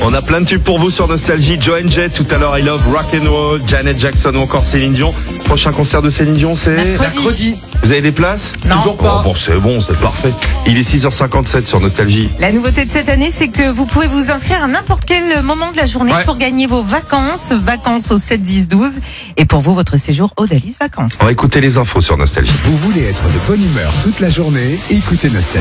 On a plein de tubes pour vous sur Nostalgie. Joan Jett, tout à l'heure I Love Rock and Roll, Janet Jackson ou encore Céline Dion. Prochain concert de Céline Dion, c'est Mercredi. Vous avez des places? Non. Toujours pas. Bon, c'est parfait. Il est 6h57 sur Nostalgie. La nouveauté de cette année, c'est que vous pouvez vous inscrire à n'importe quel moment de la journée pour gagner vos vacances au 7, 10, 12. Et pour vous, votre séjour Odalis Vacances. On va écouter les infos sur Nostalgie. Vous voulez être de bonne humeur toute la journée? Écoutez Nostalgie.